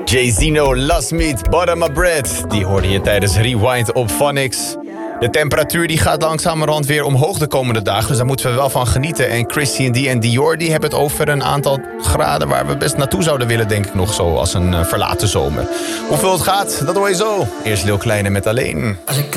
Jay-Zino, Last Meat, Butter My Bread. Die hoorde je tijdens Rewind op Phonics. De temperatuur die gaat langzamerhand weer omhoog de komende dagen. Dus daar moeten we wel van genieten. En Christian D en Dior die hebben het over een aantal graden waar we best naartoe zouden willen, denk ik nog zo. Als een verlaten zomer. Hoeveel het gaat, dat hoor je zo. Eerst Lil Kleine met Alleen. Als ik